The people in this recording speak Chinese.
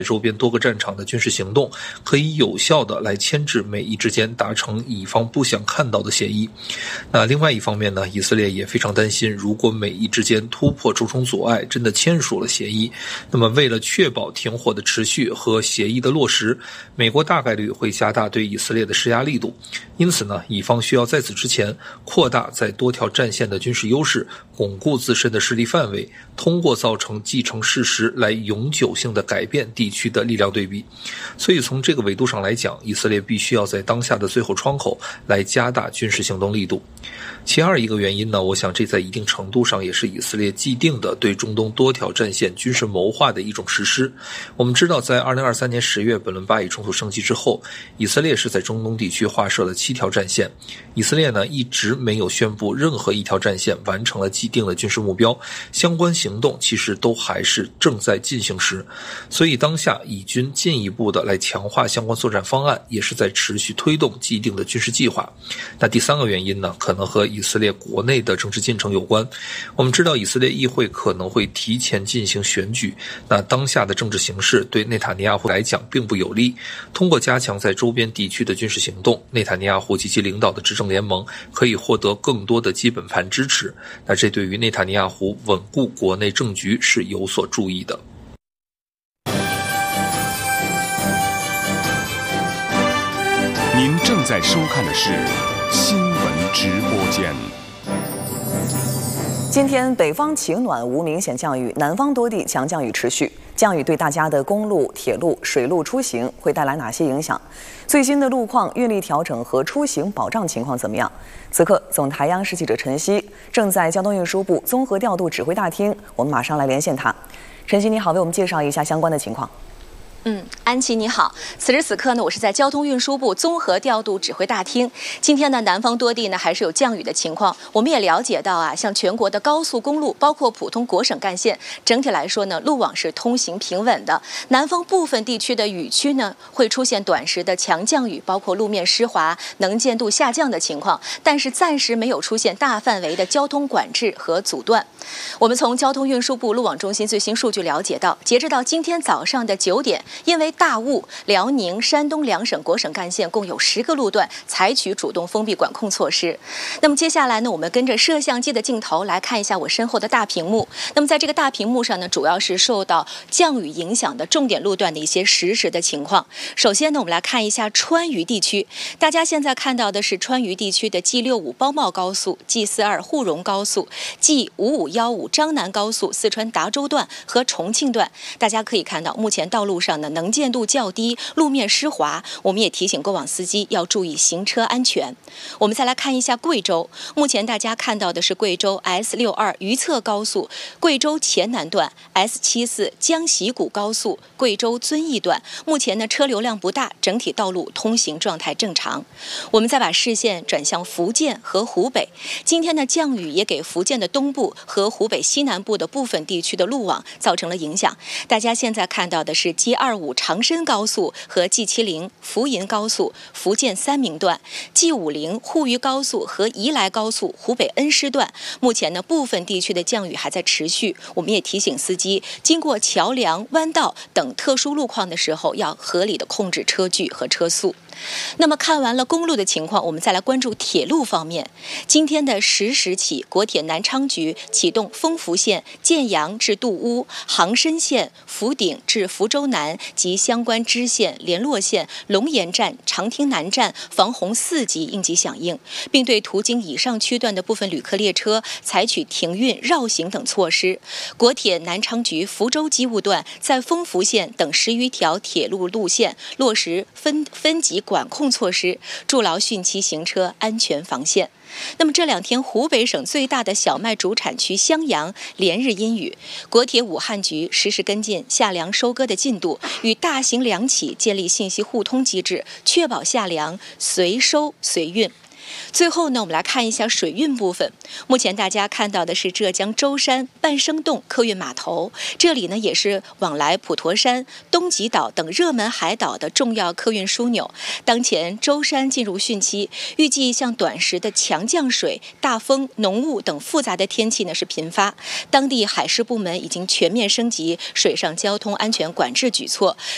周边多个战场的军事行动，可以有效地来牵制美伊之间达成以方不想看到的协议。那另外一方面呢，以色列也非常担心，如果美伊之间突破重重阻碍，真的签署了协议，那么为了确保停火的持续和协议的落实，美国大概率会加大对以色列的施压力度。因此呢，以方需要在此之前扩大在多条战线的军事优势，巩固自身的势力范围，通过造成既成事实来永久性的改变地区的力量对比。所以从这个维度上来讲，以色列必须要在当下的最后窗口来加大军事行动力度。其二一个原因呢，我想这在一定程度上也是以色列既定的对中东多条战线军事谋划的一种实施。我们知道，在2023年10月本轮巴以冲突升级之后，以色列是在中东地区划设了7条战线。以色列呢一直没有宣布任何一条战线完成了既定的军事目标，相关行动其实都还是正在进行时。所以当下以军进一步的来强化相关作战方案，也是在持续推动既定的军事计划。那第三个原因呢，可能和以色列国内的政治进程有关。我们知道以色列议会可能会提前进行选举，那当下的政治形势对内塔尼亚胡来讲并不有利。通过加强在周边地区的军事行动，内塔尼亚胡及其领导的执政联盟可以获得更多的基本盘支持，那这对于内塔尼亚胡稳固国内政局是有所注意的。 您正在收看的是新闻直播间。 今天北方晴暖无明显降雨，南方多地强降雨持续。降雨对大家的公路、铁路、水路出行会带来哪些影响？最新的路况、运力调整和出行保障情况怎么样？此刻，总台央视记者陈曦正在交通运输部综合调度指挥大厅，我们马上来连线他。陈曦你好，为我们介绍一下相关的情况。 安琪你好，此时此刻呢，我是在交通运输部综合调度指挥大厅。今天呢，南方多地呢还是有降雨的情况。我们也了解到啊，像全国的高速公路，包括普通国省干线，整体来说呢，路网是通行平稳的。南方部分地区的雨区呢，会出现短时的强降雨，包括路面湿滑、能见度下降的情况，但是暂时没有出现大范围的交通管制和阻断。我们从交通运输部路网中心最新数据了解到，截止到今天早上的9点，因为大雾，辽宁、山东2省国省干线共有10个路段采取主动封闭管控措施。那么接下来呢，我们跟着摄像机的镜头来看一下我身后的大屏幕。那么在这个大屏幕上呢，主要是受到降雨影响的重点路段的一些实时的情况。首先呢，我们来看一下川渝地区。大家现在看到的是川渝地区的 G65 包茂高速、G42 沪蓉高速、G5515张南高速四川达州段和重庆段。大家可以看到，目前道路上呢能见度较低，路面湿滑，我们也提醒过往司机要注意行车安全。我们再来看一下贵州，目前大家看到的是贵州 S62 榆侧高速、贵州黔南段、S74 江习谷高速、贵州遵义段。目前呢车流量不大，整体道路通行状态正常。我们再把视线转向福建和湖北，今天的降雨也给福建的东部和湖北西南部的部分地区的路网造成了影响。大家现在看到的是 G25 长深高速和 G70 福银高速福建三明段、G50 沪渝高速和宜来高速湖北恩施段。目前呢部分地区的降雨还在持续，我们也提醒司机经过桥梁、弯道等特殊路况的时候，要合理的控制车距和车速。那么看完了公路的情况，我们再来关注铁路方面。今天的10时起，国铁南昌局启动丰福线建阳至杜乌、杭深线福鼎至福州南及相关支线、联络线、龙岩站、长汀南站防洪4级应急响应，并对途经以上区段的部分旅客列车采取停运、绕行等措施。国铁南昌局福州机务段在丰福线等10余条铁路路线落实分级管控措施，筑牢汛期行车安全防线。那么这2天，湖北省最大的小麦主产区襄阳连日阴雨，国铁武汉局实时跟进夏粮收割的进度，与大型粮企建立信息互通机制，确保夏粮随收随运。最后呢，我们来看一下水运部分。目前大家看到的是浙江舟山半生洞客运码头，这里呢也是往来普陀山、东极岛等热门海岛的重要客运枢纽。当前舟山进入汛期，预计像短时的强降水、大风、浓雾等复杂的天气呢是频发。当地海事部门已经全面升级水上交通安全管制举措，